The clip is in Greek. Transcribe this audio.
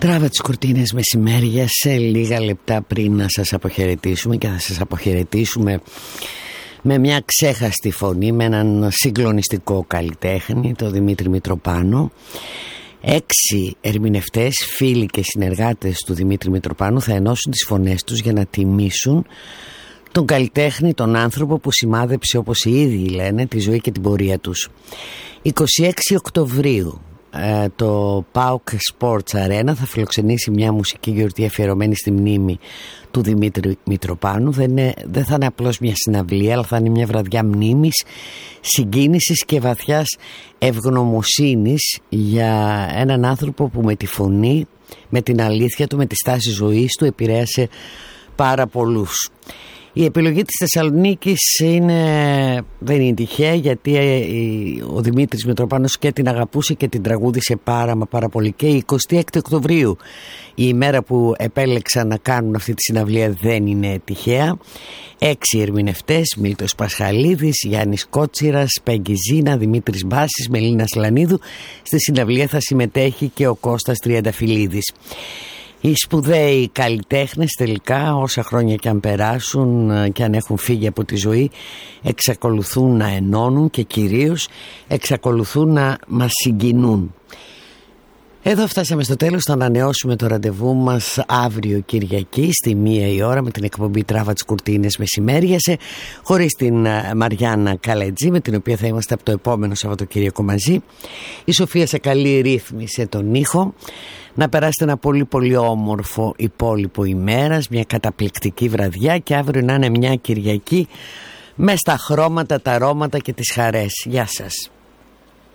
Τράβα τις κουρτίνες μεσημέρια σε λίγα λεπτά πριν να σας αποχαιρετήσουμε, και θα σας αποχαιρετήσουμε με μια ξέχαστη φωνή, με έναν συγκλονιστικό καλλιτέχνη, τον Δημήτρη Μητροπάνο. 6 ερμηνευτές, φίλοι και συνεργάτες του Δημήτρη Μητροπάνου θα ενώσουν τις φωνές τους για να τιμήσουν τον καλλιτέχνη, τον άνθρωπο που σημάδεψε, όπως οι ίδιοι λένε, τη ζωή και την πορεία τους. 26 Οκτωβρίου το PAOK Sports Arena θα φιλοξενήσει μια μουσική γιορτή αφιερωμένη στη μνήμη του Δημήτρη Μητροπάνου. Δεν θα είναι απλώς μια συναυλία, αλλά θα είναι μια βραδιά μνήμης, συγκίνησης και βαθιάς ευγνωμοσύνης για έναν άνθρωπο που με τη φωνή, με την αλήθεια του, με τη στάση ζωής του επηρέασε πάρα πολλούς. Η επιλογή της Θεσσαλονίκης δεν είναι τυχαία, γιατί ο Δημήτρης Μητροπάνος και την αγαπούσε και την τραγούδισε πάρα πολύ. Και η 26 Οκτωβρίου, η ημέρα που επέλεξαν να κάνουν αυτή τη συναυλία, δεν είναι τυχαία. 6 ερμηνευτές: Μίλτος Πασχαλίδης, Γιάννης Κότσιρας, Πέγγι Ζήνα, Δημήτρης Μπάσης, Μελίνα Σλανίδου. Στη συναυλία θα συμμετέχει και ο Κώστας Τριανταφυλλίδης. Οι σπουδαίοι καλλιτέχνες τελικά, όσα χρόνια και αν περάσουν και αν έχουν φύγει από τη ζωή, εξακολουθούν να ενώνουν και κυρίως εξακολουθούν να μας συγκινούν. Εδώ φτάσαμε στο τέλος. Θα ανανεώσουμε το ραντεβού μας αύριο Κυριακή στη 1 η ώρα με την εκπομπή Τράβα τις κουρτίνες μεσημέρια, χωρίς την Μαριάννα Καλετζή, με την οποία θα είμαστε από το επόμενο Σαββατοκύριακο μαζί. Η Σοφία Σακαλή ρύθμισε τον ήχο. Να περάσετε ένα πολύ όμορφο υπόλοιπο ημέρας, μια καταπληκτική βραδιά, και αύριο να είναι μια Κυριακή μες στα χρώματα, τα αρώματα και τις χαρές. Γεια σας.